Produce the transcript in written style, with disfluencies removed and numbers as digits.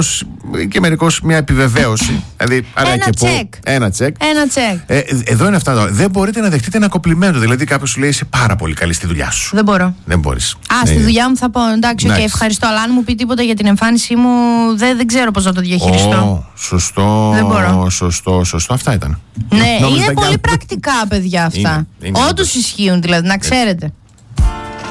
μερικώς και μερικώς μια επιβεβαίωση. Δηλαδή, ένα τσεκ. Εδώ είναι αυτά. Δεν μπορείτε να δεχτείτε ένα κομπλιμέντο. Δηλαδή, κάποιος σου λέει είσαι πάρα πολύ καλή στη δουλειά σου. Δεν μπορώ. Δεν μπορείς. Στη δουλειά μου θα πω εντάξει, ευχαριστώ. Αλλά αν μου πει τίποτα για την εμφάνισή μου, δεν ξέρω πώς να το διαχειριστώ. Σωστό. Δεν μπορώ. Σωστό. Αυτά ήταν. Ναι, είναι πολύ πρακτικά, παιδιά αυτά. Όντως ισχύουν, δηλαδή, να ξέρετε.